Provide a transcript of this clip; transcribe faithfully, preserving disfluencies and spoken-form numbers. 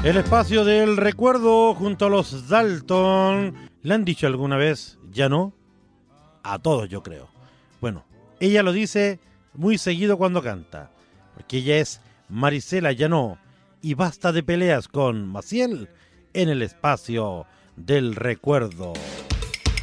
El espacio del recuerdo junto a los Dalton. ¿Le han dicho alguna vez ya no? A todos, yo creo. Bueno, ella lo dice muy seguido cuando canta, porque ella es Marisela Llanó, y basta de peleas con Maciel en el espacio del recuerdo.